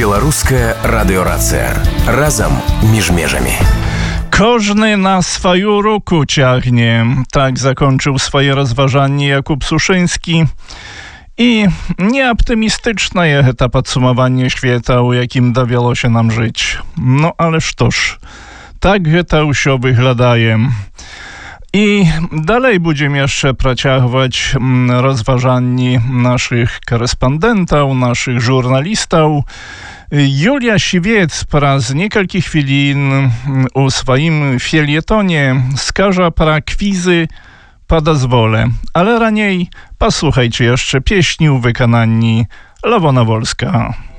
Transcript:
Беларуская радыёрацыя. Разам між межамі. Kożny na swoją ruku ciągnie. Tak zakończył swoje rozważanie Jakub Suszyński. I nieoptymistyczne jest to podsumowanie świata, u jakim dowiało się nam żyć. No ale sztoż, tak to usio wyglądaje. I dalej będziemy jeszcze procjachować rozważanie naszych korespondentów, naszych żurnalistów. Julia Siwiec raz kilka chwilin u swoim felietonie skaże para kwizy po dozwole. Ale raniej posłuchajcie jeszcze pieśni w wykonaniu Lawona Wolska.